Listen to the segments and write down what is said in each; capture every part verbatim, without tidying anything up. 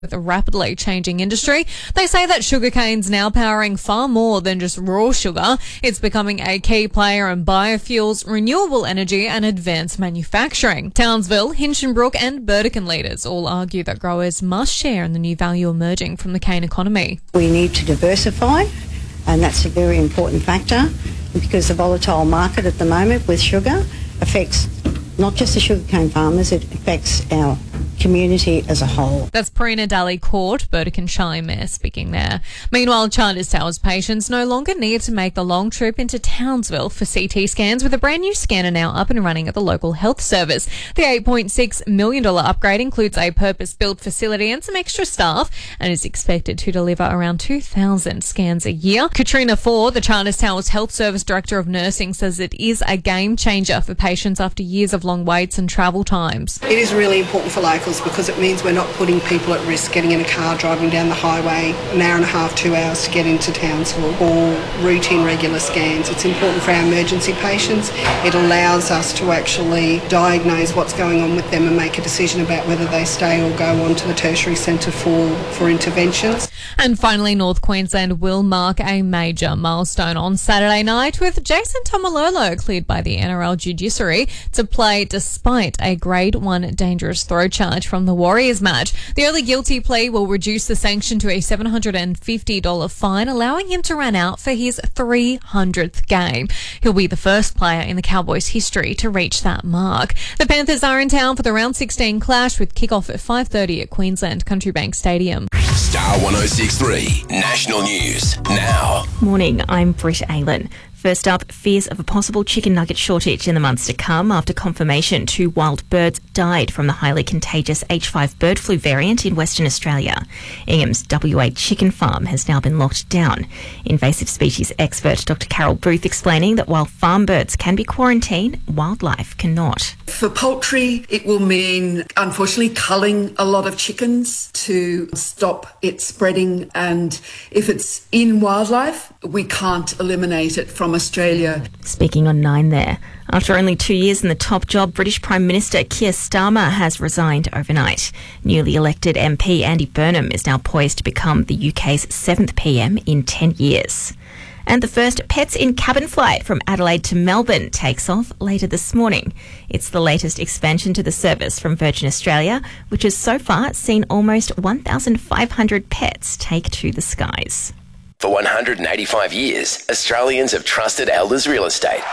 With a rapidly changing industry, they say that sugarcane's now powering far more than just raw sugar. It's becoming a key player in biofuels, renewable energy and advanced manufacturing. Townsville, Hinchinbrook and Burdekin leaders all argue that growers must share in the new value emerging from the cane economy. We need to diversify, and that's a very important factor because the volatile market at the moment with sugar affects not just the sugarcane farmers, it affects our community as a whole. That's Prina Daly Court, Burdekin Shire Mayor speaking there. Meanwhile, Charters Towers patients no longer need to make the long trip into Townsville for C T scans, with a brand new scanner now up and running at the local health service. The eight point six million dollars upgrade includes a purpose-built facility and some extra staff and is expected to deliver around two thousand scans a year. Katrina Ford, the Charters Towers Health Service Director of Nursing, says it is a game changer for patients after years of long waits and travel times. It is really important for locals because it means we're not putting people at risk getting in a car, driving down the highway an hour and a half, two hours to get into Townsville or routine regular scans. It's important for our emergency patients. It allows us to actually diagnose what's going on with them and make a decision about whether they stay or go on to the tertiary centre for, for interventions. And finally, North Queensland will mark a major milestone on Saturday night with Jason Tomalolo cleared by the N R L judiciary to play despite a grade one dangerous throw charge from the Warriors match. The early guilty plea will reduce the sanction to a seven hundred fifty dollars fine, allowing him to run out for his three hundredth game. He'll be the first player in the Cowboys' history to reach that mark. The Panthers are in town for the round sixteen clash with kickoff at five thirty at Queensland Country Bank Stadium. Star one oh six point three National News now. Morning, I'm Britt Aylen. First up, fears of a possible chicken nugget shortage in the months to come after confirmation two wild birds died from the highly contagious H five bird flu variant in Western Australia. Ingham's W A chicken farm has now been locked down. Invasive species expert Doctor Carol Booth explaining that while farm birds can be quarantined, wildlife cannot. For poultry, it will mean, unfortunately, culling a lot of chickens to stop it spreading. And if it's in wildlife, we can't eliminate it from Australia. Speaking on Nine there. After only two years in the top job, British Prime Minister Keir Starmer has resigned overnight. Newly elected M P Andy Burnham is now poised to become the U K's seventh P M in ten years. And the first Pets in Cabin flight from Adelaide to Melbourne takes off later this morning. It's the latest expansion to the service from Virgin Australia, which has so far seen almost one thousand five hundred pets take to the skies. For one hundred eighty-five years, Australians have trusted Elders Real Estate.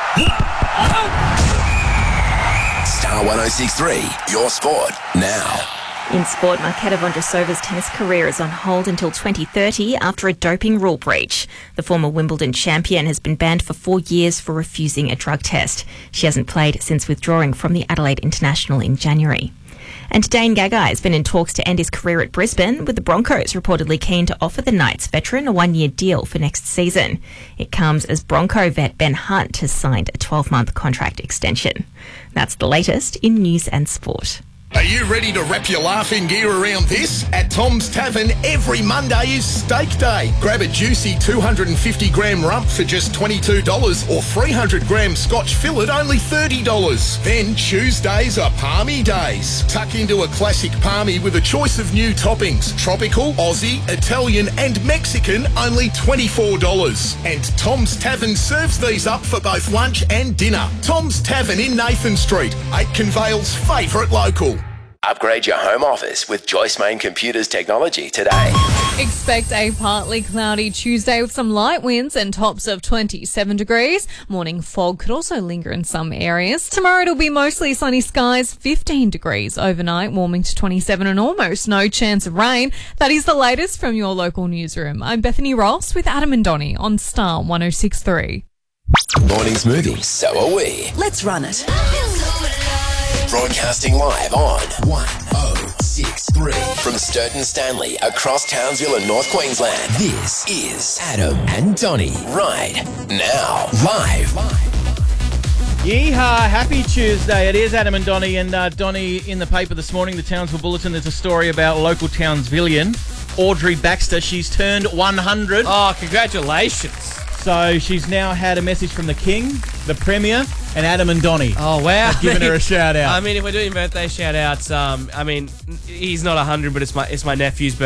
Star one oh six point three, your sport now. In sport, Marketa Vondrousova's tennis career is on hold until twenty thirty after a doping rule breach. The former Wimbledon champion has been banned for four years for refusing a drug test. She hasn't played since withdrawing from the Adelaide International in January. And Dane Gagai has been in talks to end his career at Brisbane, with the Broncos reportedly keen to offer the Knights veteran a one-year deal for next season. It comes as Bronco vet Ben Hunt has signed a twelve-month contract extension. That's the latest in news and sport. Are you ready to wrap your laughing gear around this? At Tom's Tavern, every Monday is Steak Day. Grab a juicy two hundred fifty gram rump for just twenty-two dollars or three hundred gram Scotch fillet only thirty dollars. Then Tuesdays are Palmy Days. Tuck into a classic palmy with a choice of new toppings. Tropical, Aussie, Italian and Mexican only twenty-four dollars. And Tom's Tavern serves these up for both lunch and dinner. Tom's Tavern in Nathan Street, Aitken Vale's favourite local. Upgrade your home office with Joyce Main Computers technology today. Expect a partly cloudy Tuesday with some light winds and tops of twenty-seven degrees. Morning fog could also linger in some areas. Tomorrow it'll be mostly sunny skies, fifteen degrees overnight, warming to twenty-seven and almost no chance of rain. That is the latest from your local newsroom. I'm Bethany Ross with Adam and Donnie on Star one oh six point three. Morning smoothie, so are we. Let's run it. Broadcasting live on one oh six point three from Sturton Stanley across Townsville and North Queensland. This is Adam and Donnie right now live. Yeehaw, happy Tuesday. It is Adam and Donnie, and uh, Donnie, in the paper this morning, the Townsville Bulletin, there's a story about local Townsvillian Audrey Baxter. She's turned one hundred. Oh, congratulations. So she's now had a message from the King the Premier, and Adam and Donnie. Oh, wow. Have given her a shout out. I mean, if we're doing birthday shout outs, um, I mean, he's not one hundred, but it's my, it's my nephew's birthday.